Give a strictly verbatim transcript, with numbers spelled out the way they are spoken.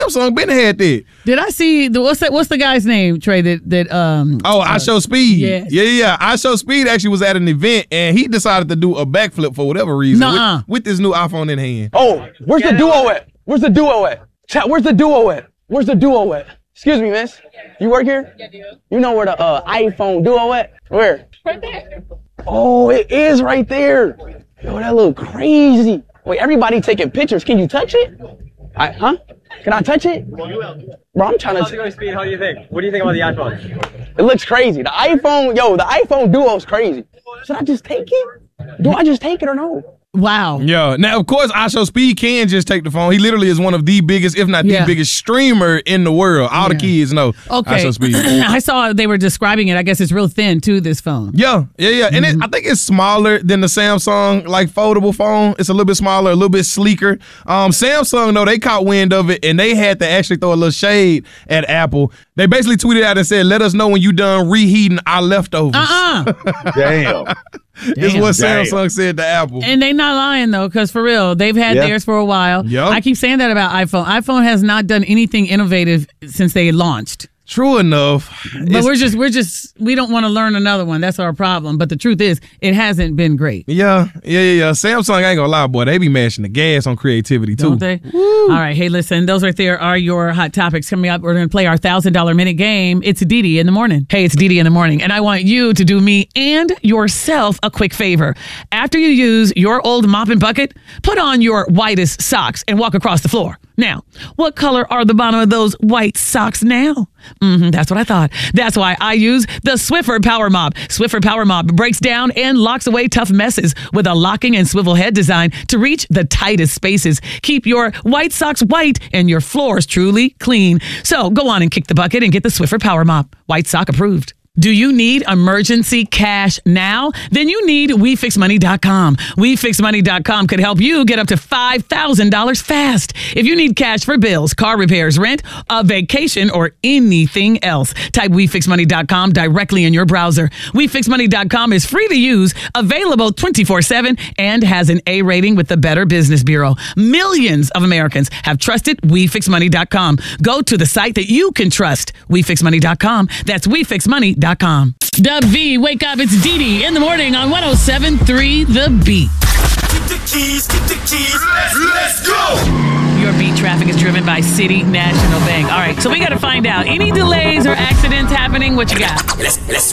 Samsung been had that. Did I see the what's that? What's the guy's name, Trey? That that um. Oh, I Show Speed. Yeah, yeah, yeah. I Show Speed actually was at an event and he decided to do a backflip for whatever reason with, with this new iPhone in hand. Oh, where's the Duo at? Where's the Duo at? Chat, where's the Duo at? Where's the Duo at? Excuse me, miss. You work here? Yeah, I do. You know where the uh, iPhone Duo at? Where? Right there. Oh, it is right there. Yo, that look crazy. Wait, everybody taking pictures. Can you touch it? I, huh? Can I touch it? Bro, I'm trying to. How's it going, Speed? How do you think? What do you think about the iPhone? It looks crazy. The iPhone, yo, the iPhone Duo is crazy. Should I just take it? Do I just take it or no? Wow. Yeah. Now, of course, I Show Speed can just take the phone. He literally is one of the biggest, if not yeah. the biggest streamer in the world. All yeah. the kids know okay. I Show Speed. I saw they were describing it. I guess it's real thin, too, this phone. Yeah. Yeah, yeah. And mm-hmm. it, I think it's smaller than the Samsung, like, foldable phone. It's a little bit smaller, a little bit sleeker. Um, Samsung, though, they caught wind of it, and they had to actually throw a little shade at Apple. They basically tweeted out and said, let us know when you done reheating our leftovers. Uh-uh. Damn. It's what Damn. Samsung said to Apple. And they not lying, though, because for real, they've had yep. theirs for a while. Yep. I keep saying that about iPhone. iPhone has not done anything innovative since they launched. True enough. But it's, we're just, we're just, we don't want to learn another one. That's our problem. But the truth is, it hasn't been great. Yeah, yeah, yeah, yeah. Samsung ain't gonna lie, boy. They be mashing the gas on creativity, too. Don't they? Woo. All right. Hey, listen, those right there are your hot topics. Coming up, we're going to play our one thousand dollar minute game. It's Didi in the morning. Hey, it's Didi in the morning. And I want you to do me and yourself a quick favor. After you use your old mop and bucket, put on your whitest socks and walk across the floor. Now, what color are the bottom of those white socks now? Mm-hmm, that's what I thought. That's why I use the Swiffer Power Mop. Swiffer Power Mop breaks down and locks away tough messes with a locking and swivel head design to reach the tightest spaces. Keep your white socks white and your floors truly clean. So go on and kick the bucket and get the Swiffer Power Mop. White sock approved. Do you need emergency cash now? Then you need we fix money dot com. we fix money dot com could help you get up to five thousand dollars fast. If you need cash for bills, car repairs, rent, a vacation, or anything else, type we fix money dot com directly in your browser. we fix money dot com is free to use, available twenty-four seven, and has an A rating with the Better Business Bureau. Millions of Americans have trusted we fix money dot com. Go to the site that you can trust, we fix money dot com. That's we fix money dot com. Dub V, wake up, it's Didi in the morning on one oh seven point three The Beat. Get the keys, get the keys, let's, let's go! Your beat traffic is driven by City National Bank. All right, so we got to find out, any delays or accidents happening? What you got? Let's, let's